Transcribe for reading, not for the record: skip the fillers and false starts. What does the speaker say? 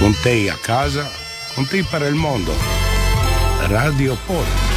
Con te a casa, con te per il mondo. Radio Porta.